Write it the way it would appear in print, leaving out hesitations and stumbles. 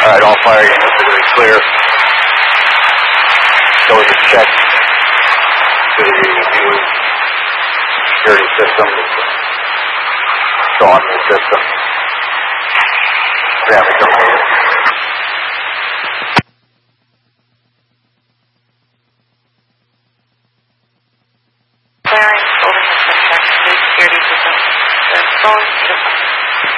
Alright, all fire units are going to be clear. So we just check to the new security system. Go on the system. Damage terminated. Clearing, building the system, new security system. The phone